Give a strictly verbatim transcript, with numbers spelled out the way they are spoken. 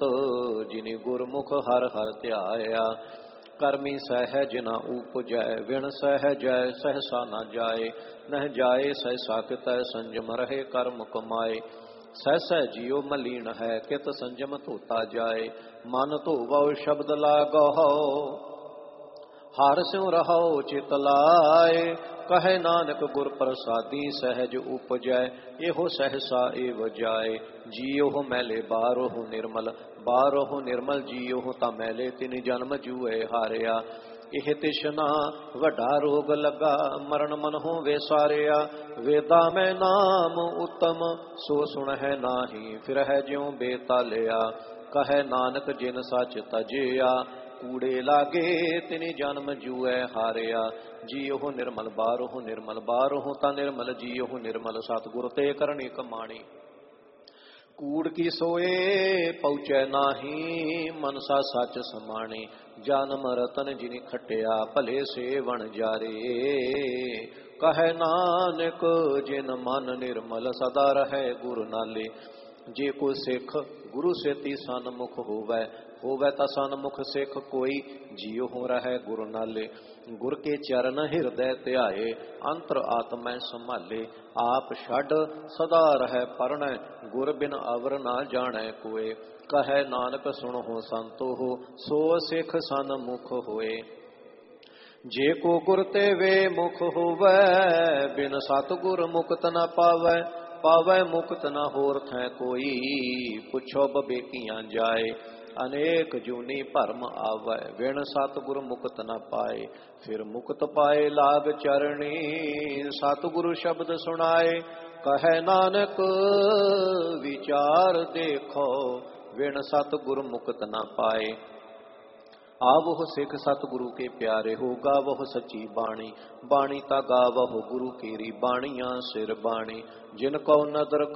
ਅੰਮ੍ਰਿਤ ਜਿਨੀ ਗੁਰਮੁਖ ਹਰ ਹਰ ਧਿਆਇਆ। ਕਰਮੀ ਸਹਿਜ ਨ ਊਪਜੈ ਵਿਣ ਸਹਿਜੈ ਸਹਸਾ ਨ ਜਾਏ। ਨਹਿ ਜਾਏ ਸਹਸਾ ਕਿਤੈ ਸੰਜਮ ਰਹੇ ਕਰਮ ਕਮਾਏ। ਸਹਿਸੈ ਜਿਉ ਮਲੀਨ ਹੈ ਕਿਤ ਸੰਜਮ ਧੋਤਾ ਜਾਏ। ਮਨ ਧੋਵਉ ਸ਼ਬਦ ਲਾਗਹੁ ਹਰ ਸਿਉ ਰਹਉ ਚਿਤ ਲਾਏ। ਕਹੈ ਨਾਨਕ ਗੁਰ ਪ੍ਰਸਾਦੀ ਸਹਿਜ ਉਪਜੈ ਇਹੋ ਸਹਸਾ ਏਵ ਜਾਏ। ਜੀਉ ਮੈਲੇ ਬਾਹਰੋਂ ਨਿਰਮਲ ਬਾਹਰੋਂ ਨਿਰਮਲ ਜੀਉ ਤਾਂ ਮੈਲੇ ਤਿਨ ਜਨਮ ਜੂਏ ਹਾਰਿਆ। ਇਹ ਤਿਸ਼ਨਾ ਵੱਡਾ ਰੋਗ ਲੱਗਾ ਮਰਨ ਮਨਹੁ ਵੇਸਾਰਿਆ। ਵੇਦਾ ਮੈਂ ਨਾਮ ਉਤਮ ਸੋ ਸੁਣਹਿ ਨਾਹੀ ਫਿਰਹਿ ਜਿਉ ਬੇਤਾਲਿਆ। ਕਹੈ ਨਾਨਕ ਜਿਨ ਸੱਚ ਤਜਿਆ ਕੂੜੇ ਲਾਗੇ ਤਿਨ ਜਨਮ ਜੂਐ ਹਾਰਿਆ। ਜੀਉ ਨਿਰਮਲ ਬਾਹਰੋਂ ਨਿਰਮਲ ਬਾਹਰੋਂ ਤਾਂ ਨਿਰਮਲ ਜੀਉ ਨਿਰਮਲ ਸਤਿਗੁਰ ਤੇ ਕਰਨੀ ਕਮਾਣੀ। ਕੂੜ ਕੀ ਸੋਏ ਪਹੁੰਚੈ ਨਾਹੀ ਮਨਸਾ ਸੱਚ ਸਮਾਣੇ। ਜਨਮ ਰਤਨ ਜਿਨੀ ਖਟਿਆ ਭਲੇ ਸੇਵਨ ਜਾਰੇ। ਕਹੈ ਨਾਨਕ ਜਿਨ ਮਨ ਨਿਰਮਲ ਸਦਾ ਰਹੈ ਗੁਰ ਨਾਲੇ। ਜੇ ਕੋਈ ਸਿੱਖ ਗੁਰੂ ਸੇਤੀ ਸਨਮੁਖ ਹੋਵੈ ਹੋਵੈ ਤਾਂ ਸਨਮੁਖ ਸਿੱਖ ਕੋਈ ਜੀਉ ਹੋ ਰਹੈ ਗੁਰ ਨਾਲੇ। ਗੁਰ ਕੇ ਚਰਨ ਹਿਰਦੈ ਧਿਆਏ ਅੰਤਰ ਆਤਮੈ ਸੰਭਾਲੇ। ਆਪ ਛੱਡ ਸਦਾ ਰਹੈ ਪਰਣੈ ਗੁਰ ਬਿਨ ਅਵਰ ਨਾ ਜਾਣੈ ਕੋਏ। ਕਹੈ ਨਾਨਕ ਸੁਣਹੁ ਸੰਤੋ ਸੋ ਸਿੱਖ ਸਨਮੁਖ ਹੋਏ। ਜੇ ਕੋ ਗੁਰ ਤੇ ਵੇ ਮੁਖ ਹੋਵੈ ਬਿਨ ਸਤਿਗੁਰ ਮੁਕਤ ਨ ਪਾਵੈ। ਪਾਵੈ ਮੁਕਤ ਨ ਹੋਰ ਥੈ ਕੋਈ ਪੁੱਛੋ ਬਬੇਕੀਆਂ ਜਾਏ। ਅਨੇਕ ਜੂਨੀ ਭਰਮ ਆਵੈ ਵਿਣ ਸਤਿਗੁਰ ਮੁਕਤ ਨ ਪਾਏ। ਫਿਰ ਮੁਕਤ ਪਾਏ ਲਾਗ ਚਰਣੀ ਸਤਿਗੁਰੂ ਸ਼ਬਦ ਸੁਣਾਏ। ਕਹੈ ਨਾਨਕ ਵਿਚਾਰ ਦੇਖੋ ਵਿਣ ਸਤਿਗੁਰ ਮੁਕਤ ਨ ਪਾਏ। आवह सिख सतगुरु के प्यारे हो गावह सची बाणी। बाणी ता गावह गुरु केरी बाणियां सिर बाणी। जिन को नदर